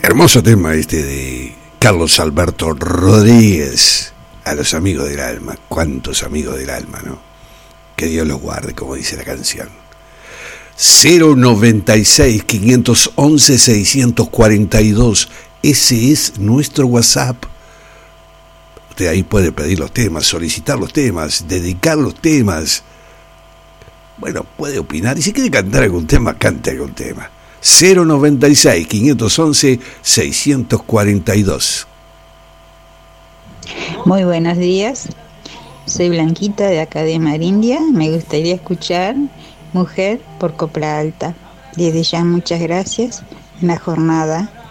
Hermoso tema este de Carlos Alberto Rodríguez. A los amigos del alma. ¿Cuántos amigos del alma, no? Que Dios los guarde, como dice la canción. 096 511 642. Ese es nuestro WhatsApp. Usted ahí puede pedir los temas, solicitar los temas, dedicar los temas. Bueno, puede opinar. Y si quiere cantar algún tema, cante algún tema. 096 511 642. Muy buenos días. Soy Blanquita de acá de Marindia. Me gustaría escuchar Mujer por Copla Alta. Desde ya muchas gracias en la jornada.